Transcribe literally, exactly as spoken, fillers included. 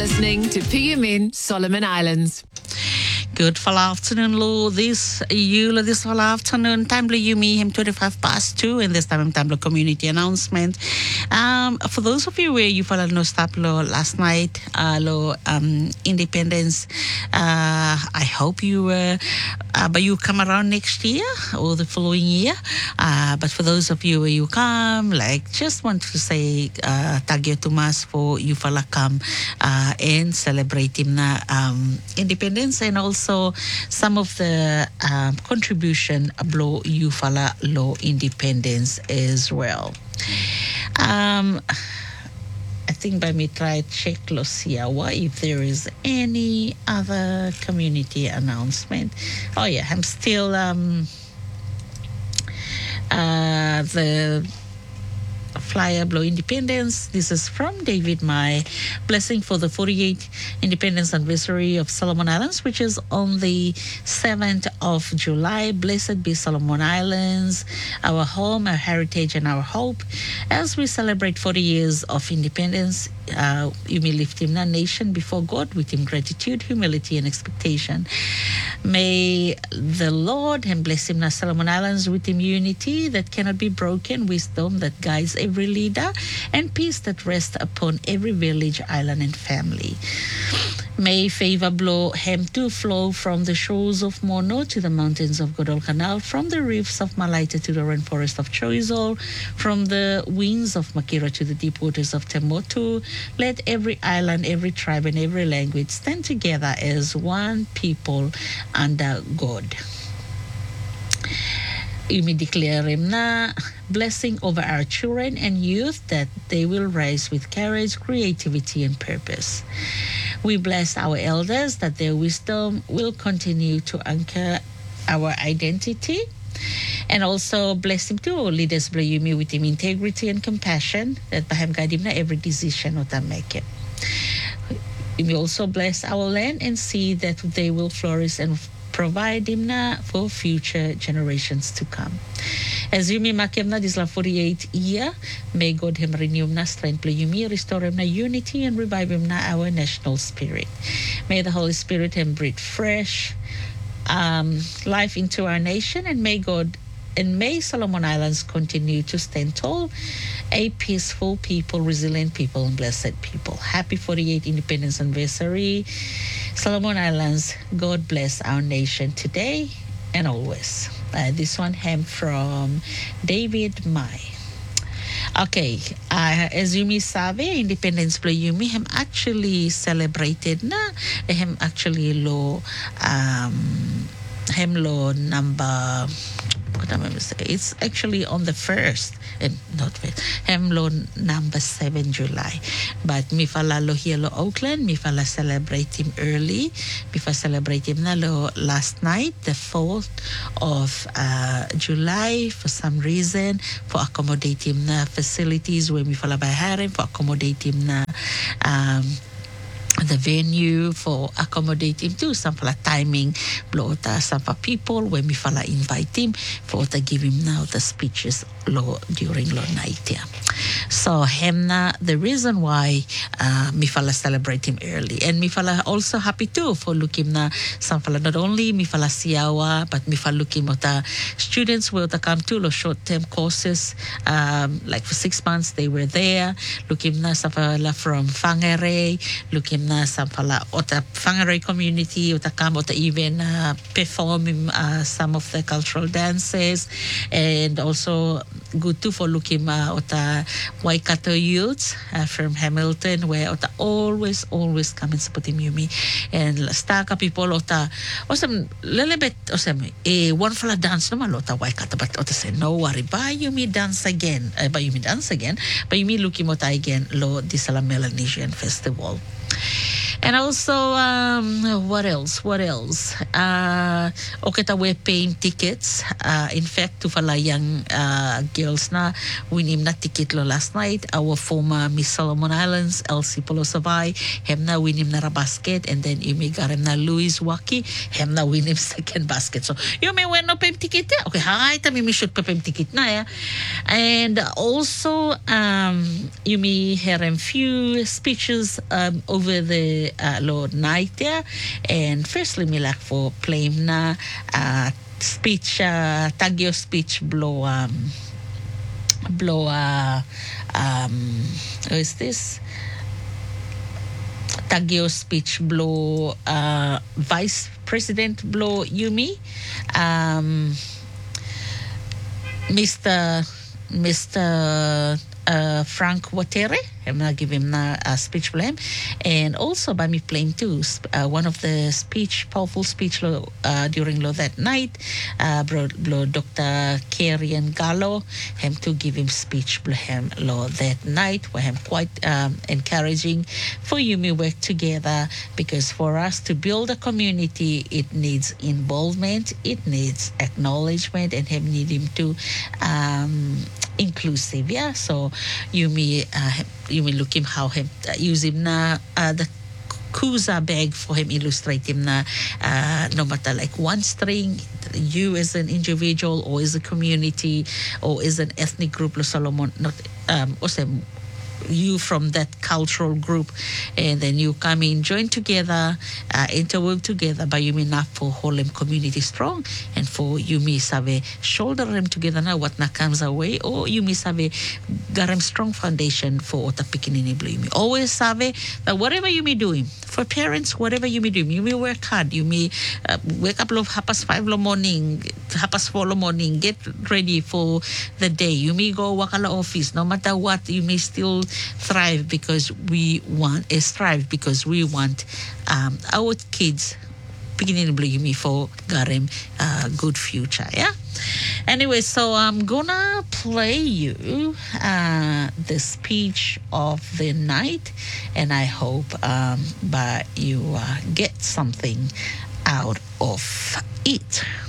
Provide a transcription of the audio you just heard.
listening to P M N Solomon Islands. Good fall afternoon, Lou. This you this fall afternoon. Time you me him twenty-five past two, and this time time community announcement. Um, for those of you where you follow no stop lo last night, uh, lo um independence. Uh, I hope you uh, uh, but you come around next year or the following year. Uh, but for those of you where you come, like just want to say uh, tagyo tumas for you follow come uh, and celebrate him na um independence, and also. So some of the um, contribution below Eufaula law independence as well. Um, I think by me try check Losiawa if there is any other community announcement. Oh yeah, I'm still um, uh, the flyer below independence. This is from David Mai. Blessing for the forty-eighth independence anniversary of Solomon Islands, which is on the seventh of July. Blessed be Solomon Islands, our home, our heritage, and our hope. As we celebrate forty years of independence, uh, you may lift him, the nation, before God with him gratitude, humility, and expectation. May the Lord and bless him, Solomon Islands, with him unity that cannot be broken, wisdom that guides every leader, and peace that rests upon every village, island, and family. May favor blow him to flow from the shores of Mono to the mountains of Guadalcanal, from the reefs of Malaita to the rainforest of Choiseul, from the winds of Makira to the deep waters of Temotu. Let every island, every tribe, and every language stand together as one people under God. You may declare him na blessing over our children and youth, that they will rise with courage, creativity, and purpose. We bless our elders that their wisdom will continue to anchor our identity. And also bless him too, leaders bless me with him integrity and compassion, that Baham guide him na every decision that they make it. We may also bless our land and see that they will flourish and provide him na for future generations to come. As you may make him na this la forty-eighth year, may God him renew na strength, play you me, restore him na unity, and revive him na our national spirit. May the Holy Spirit him breathe fresh um, life into our nation, and may God and may Solomon Islands continue to stand tall, a peaceful people, resilient people, and blessed people. Happy forty-eighth Independence Anniversary, Solomon Islands. God bless our nation today and always. Uh, this one came from David Mai. Okay, uh, as you may sabi, Independence Play Yumi hem actually celebrated na hem actually lo um hem lo number what am I going to say? It's actually on the first, and not first, Hemlo number seven July. But mi fala lo here lo Oakland, mi fala celebrate him early, mi fala celebrate him na lo last night, the fourth of uh, July, for some reason, for accommodate him na facilities where mi fala bayaran, for accommodate him na um, the venue, for accommodating to some fala timing blota some for people when we fala invite him for to give him now the speeches lo during lo night, yeah. So hemna the reason why uh, mi fala celebrate him early, and mi fala also happy too for looking na some fala not only mi fala siawa but mi fala looking at the students will to come to lo short term courses, um, like for six months they were there looking na some fala from Whangarei, looking na some fala ota Whangarei community ota come ota even uh, perform uh, some of the cultural dances, and also good too for looking uh, ota Waikato youths uh, from Hamilton, where ota always always come and support him Yumi, and staka people ota osam little bit osam eh one fala dance no malota Waikato, but ota say no worry, buy Yumi dance again, uh, buy Yumi dance again, buy Yumi looking ota again lo di Sala Melanesian Festival. And also, um, what else? What else? Uh, okay, ta we paying tickets. Uh, in fact, to fala young uh, girls na winim na ticket lo last night. Our former Miss Solomon Islands, Elsie Polosabay, hem na winim na ra basket, and then imi garem na Louis Waki, hem na winim second basket. So you may win no paying ticket. Ya? Okay, hi, ta mi should paying ticket na ya. And also, um, you may hear a few speeches um, over the uh, Lord night there. And firstly, me like for playing na uh, speech, uh, Tagyo speech blow, um, blow, uh, um, who is this? Tagyo speech blow, uh, Vice President blow Yumi, um, Mister Mister Uh, Frank Watere. I'm going to give him a, a speech for him. And also by me playing too, uh, one of the speech, powerful speech lo, uh, during lo that night, uh, bro, bro, Doctor Karian Gallo, him to give him speech for him lo that night, where him quite um, encouraging for you me work together, because for us to build a community, it needs involvement, it needs acknowledgement, and him need him to um, inclusive, yeah. So you may uh, you may look him how him uh, use him na uh, the Kuza bag for him illustrate him na uh, no matter like one string, you as an individual or as a community or as an ethnic group, lo Solomon not um also you from that cultural group, and then you come in, join together, uh, interwork together, but you mean not for whole community strong, and for you me save shoulder them together now what na comes away, or you me save garam strong foundation for what a picking in blue. Me always save that whatever you may doing for parents, whatever you may do, you may work hard, you may uh, wake up love half past five lo morning, half past four lo morning, get ready for the day. You may go wakala office, no matter what, you may still thrive because we want uh, strive because we want um, our kids beginning blue me for Garim uh, good future, yeah. Anyway, so I'm gonna play you uh, the speech of the night, and I hope um, but you uh, get something out of it.